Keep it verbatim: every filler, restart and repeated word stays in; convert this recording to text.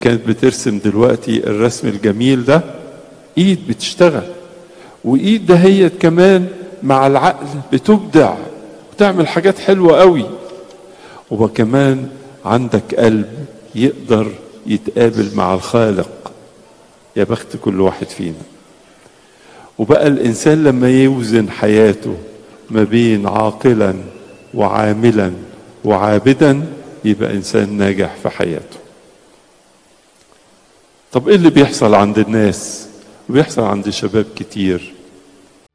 كانت بترسم دلوقتي الرسم الجميل ده، ايد بتشتغل، وايد ده هي كمان مع العقل بتبدع وتعمل حاجات حلوة قوي. وكمان عندك قلب يقدر يتقابل مع الخالق. يا بخت كل واحد فينا. وبقى الإنسان لما يوزن حياته ما بين عاقلا وعاملا وعابدا يبقى إنسان ناجح في حياته. طب إيه اللي بيحصل عند الناس؟ بيحصل عند شباب كتير